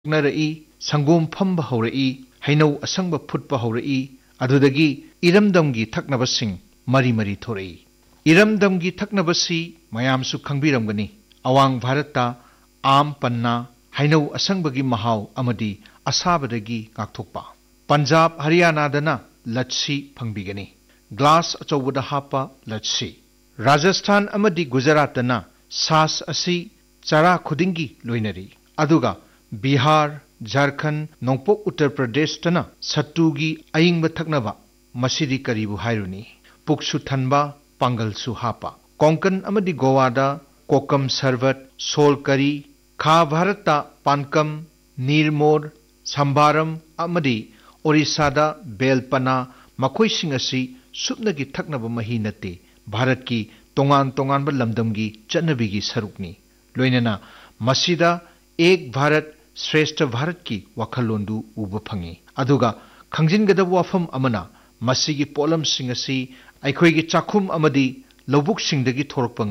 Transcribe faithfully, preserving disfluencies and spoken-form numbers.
नरई संगोम फंबा हौरई हैनौ असंग फुटपा हौरई अदुदगी इरमदमगी थकनबसिंग मरी मरी थोरई इरमदमगी थकनबसी मयामसु खंगबिरमगनी अवांग भारतता आम पन्ना हैनौ असंगबगी महाव अमदी असाबदगी गाक्थोकपा पंजाब हरियाणादना लच्छी फंगबिगनी ग्लास अचौबदा हापा लच्छी राजस्थान अमदी गुजरातना सास असि चारा खुदिंगी लोइनरी अदुगा बिहार झारखंड नोंपोक उत्तर प्रदेश तना सत्तुगी अयिंग थकनबा मसिदी करीबु हायरुनी पुक्सु थनबा पांगलसु हापा कोंकण अमदी गोवादा कोकम सरबत सोल करी खा भारतता पानकम नीरमोर संभारम अमदी ओडिशादा बेलपना मखोइसिंग असि सुपनगी थकनबा मही नते भारत की तोंगान तोंगान लमदमगी चटनबीगी सरुकनी लोइनना मसिदा एक भारत श्रेष्ठ भारत की वखलोंदु उब फंगी अदुगा खंजिनगदब वाफम अमना मसिगी पोलम सिंग असि अखोइगी चाखुम अमदी लौबुक सिंगदगी थोरकपा